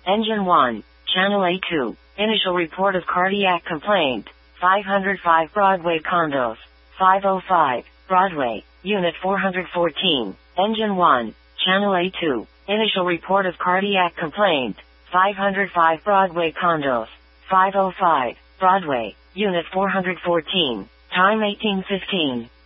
Engine 1, Channel A2, initial report of cardiac complaint, 505 Broadway condos, 505, Broadway, Unit 414, Engine 1, Channel A2, initial report of cardiac complaint, 505 Broadway condos, 505, Broadway, Unit 414, time 18:15.